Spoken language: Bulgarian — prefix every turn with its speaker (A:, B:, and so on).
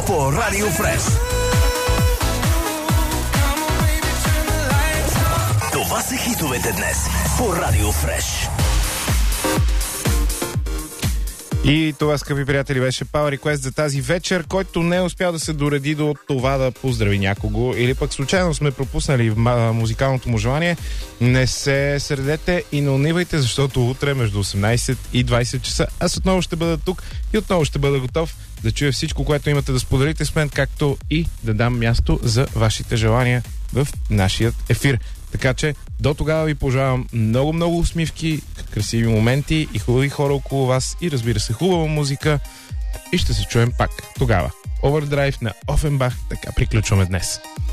A: по Радио Фреш. Това са хитовете днес по Радио Фреш.
B: И това, скъпи приятели, беше Power Request за тази вечер, който не е успял да се дореди до това да поздрави някого или пък случайно сме пропуснали музикалното му желание. Не се сърдете и не унивайте, защото утре между 18 и 20 часа аз отново ще бъда тук и отново ще бъда готов да чуя всичко, което имате да споделите с мен, както и да дам място за вашите желания в нашия ефир. Така че до тогава ви пожелавам много усмивки, красиви моменти и хубави хора около вас и разбира се хубава музика и ще се чуем пак тогава. Overdrive на Офенбах, така приключваме днес.